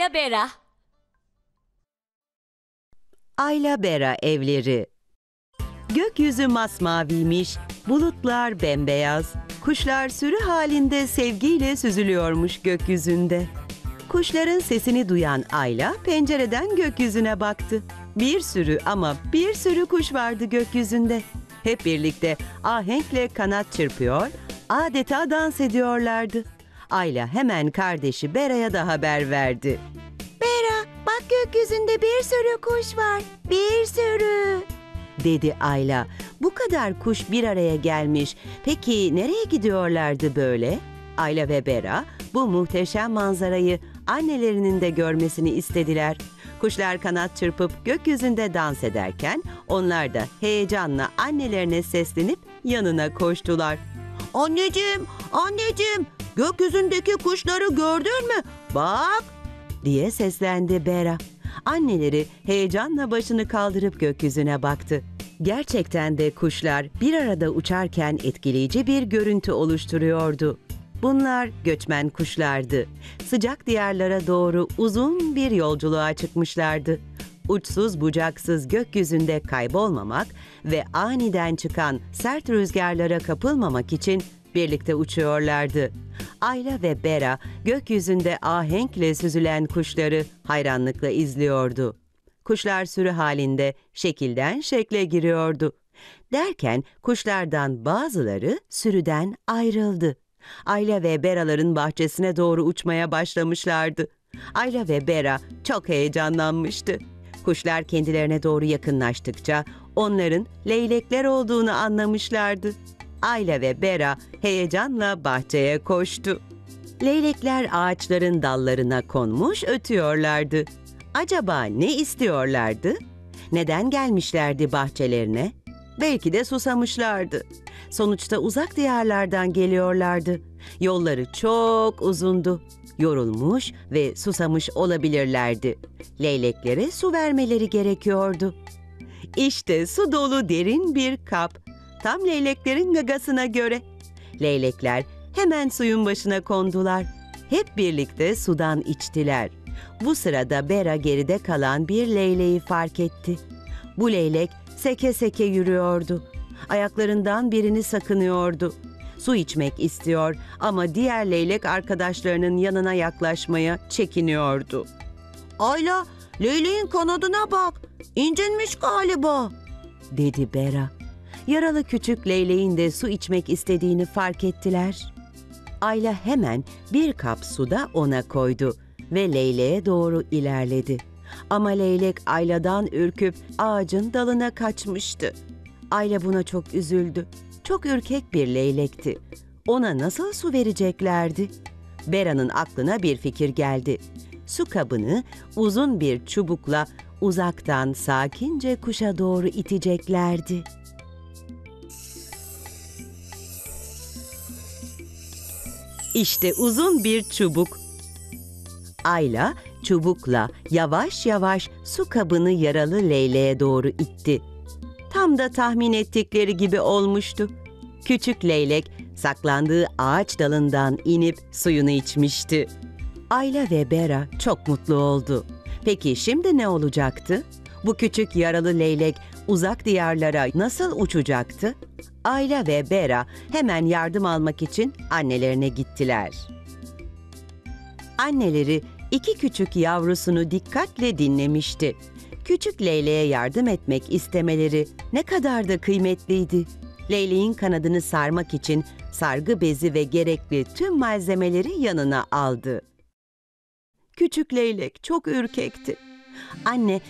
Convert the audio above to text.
Ayla Bera. Ayla Bera evleri. Gökyüzü masmaviymiş, bulutlar bembeyaz, kuşlar sürü halinde sevgiyle süzülüyormuş gökyüzünde. Kuşların sesini duyan Ayla pencereden gökyüzüne baktı. Bir sürü kuş vardı gökyüzünde. Hep birlikte ahenkle kanat çırpıyor, adeta dans ediyorlardı. Ayla hemen kardeşi Bera'ya da haber verdi. "Bera, bak gökyüzünde bir sürü kuş var, bir sürü," dedi Ayla. Bu kadar kuş bir araya gelmiş. Peki nereye gidiyorlardı böyle? Ayla ve Bera bu muhteşem manzarayı annelerinin de görmesini istediler. Kuşlar kanat çırpıp gökyüzünde dans ederken onlar da heyecanla annelerine seslenip yanına koştular. "Anneciğim, anneciğim, gökyüzündeki kuşları gördün mü? Bak!" diye seslendi Bera. Anneleri heyecanla başını kaldırıp gökyüzüne baktı. Gerçekten de kuşlar bir arada uçarken etkileyici bir görüntü oluşturuyordu. Bunlar göçmen kuşlardı. Sıcak diyarlara doğru uzun bir yolculuğa çıkmışlardı. Uçsuz bucaksız gökyüzünde kaybolmamak ve aniden çıkan sert rüzgarlara kapılmamak için birlikte uçuyorlardı. Ayla ve Bera gökyüzünde ahenkle süzülen kuşları hayranlıkla izliyordu. Kuşlar sürü halinde şekilden şekle giriyordu. Derken kuşlardan bazıları sürüden ayrıldı. Ayla ve Bera'ların bahçesine doğru uçmaya başlamışlardı. Ayla ve Bera çok heyecanlanmıştı. Kuşlar kendilerine doğru yakınlaştıkça onların leylekler olduğunu anlamışlardı. Ayla ve Bera heyecanla bahçeye koştu. Leylekler ağaçların dallarına konmuş ötüyorlardı. Acaba ne istiyorlardı? Neden gelmişlerdi bahçelerine? Belki de susamışlardı. Sonuçta uzak diyarlardan geliyorlardı. Yolları çok uzundu. Yorulmuş ve susamış olabilirlerdi. Leyleklere su vermeleri gerekiyordu. İşte su dolu derin bir kap. Tam leyleklerin gagasına göre. Leylekler hemen suyun başına kondular. Hep birlikte sudan içtiler. Bu sırada Bera geride kalan bir leyleği fark etti. Bu leylek seke seke yürüyordu. Ayaklarından birini sakınıyordu. Su içmek istiyor ama diğer leylek arkadaşlarının yanına yaklaşmaya çekiniyordu. "Ayla, leyleğin kanadına bak, incinmiş galiba," dedi Bera. Yaralı küçük leyleğin de su içmek istediğini fark ettiler. Ayla hemen bir kap suda ona koydu ve leyleğe doğru ilerledi. Ama leylek Ayla'dan ürküp ağacın dalına kaçmıştı. Ayla buna çok üzüldü. Çok ürkek bir leylekti. Ona nasıl su vereceklerdi? Bera'nın aklına bir fikir geldi. Su kabını uzun bir çubukla uzaktan sakince kuşa doğru iteceklerdi. İşte uzun bir çubuk. Ayla çubukla yavaş yavaş su kabını yaralı leyleğe doğru itti. Tam da tahmin ettikleri gibi olmuştu. Küçük leylek saklandığı ağaç dalından inip suyunu içmişti. Ayla ve Bera çok mutlu oldu. Peki şimdi ne olacaktı? Bu küçük yaralı leylek uzak diyarlara nasıl uçacaktı? Ayla ve Bera hemen yardım almak için annelerine gittiler. Anneleri iki küçük yavrusunu dikkatle dinlemişti. Küçük leyleğe yardım etmek istemeleri ne kadar da kıymetliydi. Leyleğin kanadını sarmak için sargı bezi ve gerekli tüm malzemeleri yanına aldı. Küçük leylek çok ürkekti. Anne